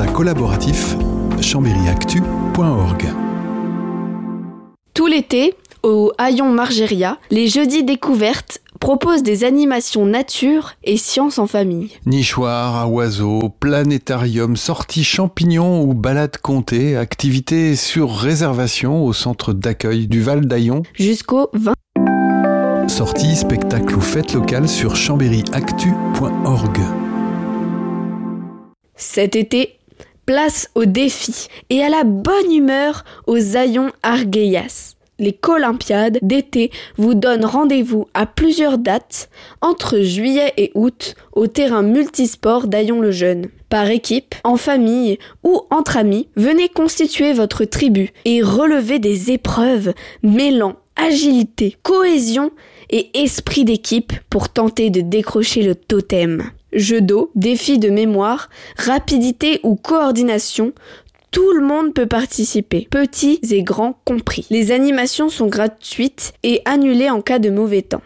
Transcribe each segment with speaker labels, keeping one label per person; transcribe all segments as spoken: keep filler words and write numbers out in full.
Speaker 1: collaboratif chambéry actu point org.
Speaker 2: Tout l'été, au Hayon Margeria, les jeudis découvertes proposent des animations nature et sciences en famille.
Speaker 1: Nichoirs à oiseaux, planétarium, sorties champignons ou balades comptées, activités sur réservation au centre d'accueil du Val d'Hayon.
Speaker 2: Jusqu'au vingt.
Speaker 1: Sorties, spectacles ou fêtes locales sur chambéry actu point org.
Speaker 2: Cet été, place au défi et à la bonne humeur aux Hayon Arguellas. Les Colympiades d'été vous donnent rendez-vous à plusieurs dates entre juillet et août au terrain multisport d'Hayon-le-Jeune. Par équipe, en famille ou entre amis, venez constituer votre tribu et relever des épreuves mêlant agilité, cohésion et esprit d'équipe pour tenter de décrocher le totem. Jeux d'eau, défis de mémoire, rapidité ou coordination, tout le monde peut participer, petits et grands compris. Les animations sont gratuites et annulées en cas de mauvais temps.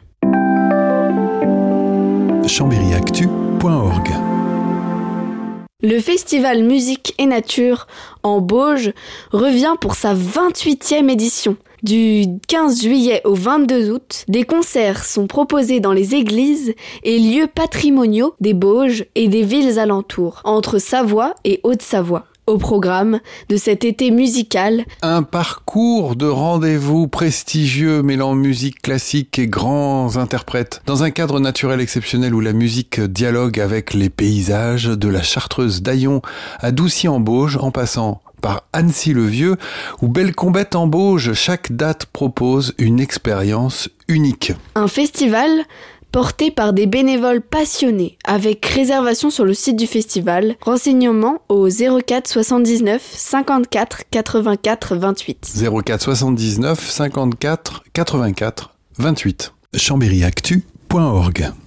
Speaker 1: chambéry actu point org.
Speaker 2: Le festival Musique et Nature en Bauges revient pour sa vingt-huitième édition. Du quinze juillet au vingt-deux août, des concerts sont proposés dans les églises et lieux patrimoniaux des Bauges et des villes alentours, entre Savoie et Haute-Savoie. Au programme de cet été musical,
Speaker 1: un parcours de rendez-vous prestigieux mêlant musique classique et grands interprètes, dans un cadre naturel exceptionnel où la musique dialogue avec les paysages de la Chartreuse d'Hayon à Doucy-en-Bauges, en passant par Annecy-le-Vieux ou Bellecombette en Bauges. Chaque date propose une expérience unique.
Speaker 2: Un festival porté par des bénévoles passionnés, avec réservation sur le site du festival. Renseignements au zéro quatre soixante-dix-neuf cinquante-quatre quatre-vingt-quatre vingt-huit.
Speaker 1: zéro quatre soixante-dix-neuf cinquante-quatre quatre-vingt-quatre vingt-huit. chambéry actu point org.